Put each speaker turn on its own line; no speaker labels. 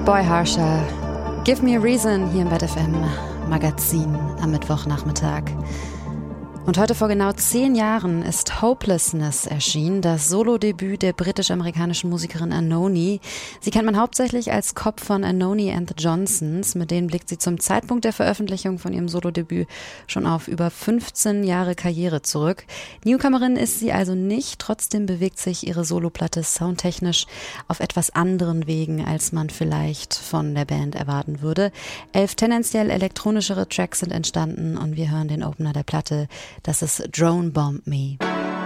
Boy Harsher, Give Me a Reason hier im Bad FM Magazin am Mittwochnachmittag. Und heute vor genau 10 Jahren ist Hopelessness erschienen, das Solodebüt der britisch-amerikanischen Musikerin Anohni. Sie kennt man hauptsächlich als Kopf von Anohni and the Johnsons. Mit denen blickt sie zum Zeitpunkt der Veröffentlichung von ihrem Solodebüt schon auf über 15 Jahre Karriere zurück. Newcomerin ist sie also nicht, trotzdem bewegt sich ihre Soloplatte soundtechnisch auf etwas anderen Wegen, als man vielleicht von der Band erwarten würde. 11 tendenziell elektronischere Tracks sind entstanden und wir hören den Opener der Platte. Das ist Drone Bomb Me.